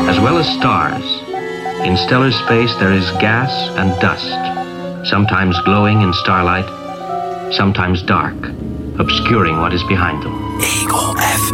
as well as stars. In stellar space there is gas and dust, sometimes glowing in starlight, sometimes dark, obscuring what is behind them. Eagle FM.